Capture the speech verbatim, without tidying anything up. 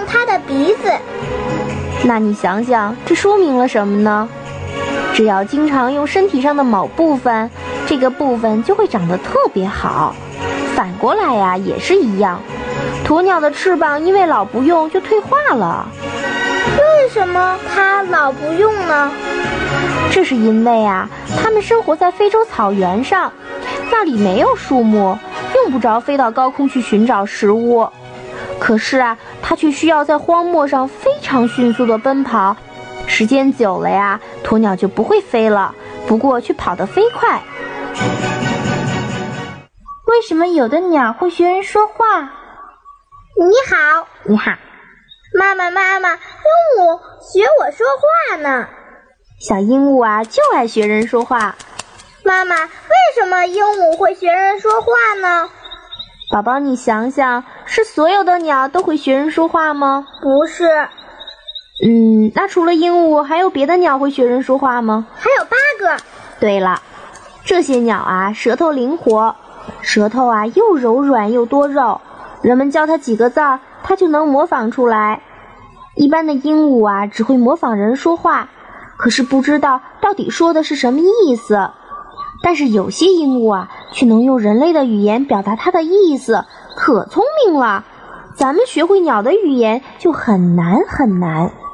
它的鼻子。 那你想想，这说明了什么呢？只要经常用身体上的某部分，这个部分就会长得特别好。反过来呀，也是一样。鸵鸟的翅膀因为老不用就退化了。 为什么它老不用呢？ 这是因为啊，它们生活在非洲草原上，那里没有树木，用不着飞到高空去寻找食物。可是啊，它却需要在荒漠上非常迅速地奔跑，时间久了呀，鸵鸟就不会飞了，不过却跑得飞快。 为什么有的鸟会学人说话？ 你好， 你好， 妈妈妈妈，鹦鹉学我说话呢。 小鹦鹉啊，就爱学人说话。 妈妈，为什么鹦鹉会学人说话呢？ 宝宝，你想想，是所有的鸟都会学人说话吗？ 不是。 嗯，那除了鹦鹉，还有别的鸟会学人说话吗？ 还有八个。 对了，这些鸟啊，舌头灵活，舌头啊又柔软又多肉，人们教它几个字儿，它就能模仿出来。一般的鹦鹉啊，只会模仿人说话，可是不知道到底说的是什么意思。但是有些鹦鹉啊，却能用人类的语言表达它的意思，可聪明了。咱们学会鸟的语言就很难很难。